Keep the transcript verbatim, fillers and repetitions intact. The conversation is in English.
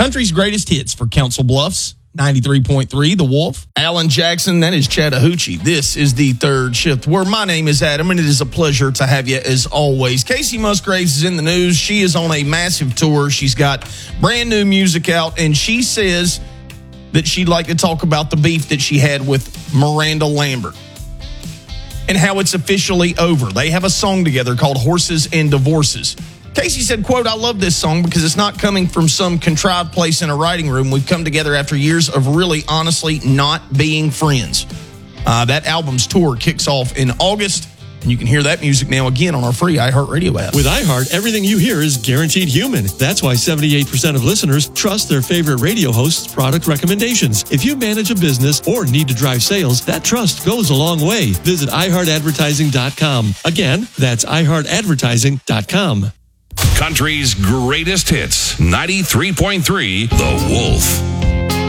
Country's greatest hits for Council Bluffs. ninety-three point three, The Wolf. Alan Jackson, that is Chattahoochee. This is the third shift, where my name is Adam, and it is a pleasure to have you as always. Casey Musgraves is in the news. She is on a massive tour. She's got brand new music out, and she says that she'd like to talk about the beef that she had with Miranda Lambert and how it's officially over. They have a song together called Horses and Divorces. Casey said, quote, "I love this song because it's not coming from some contrived place in a writing room. We've come together after years of really, honestly, not being friends." Uh, that album's tour kicks off in August, and you can hear that music now again on our free iHeartRadio app. With iHeart, everything you hear is guaranteed human. That's why seventy-eight percent of listeners trust their favorite radio host's product recommendations. If you manage a business or need to drive sales, that trust goes a long way. Visit i heart advertising dot com. Again, that's i heart advertising dot com. Country's greatest hits, ninety-three point three, The Wolf.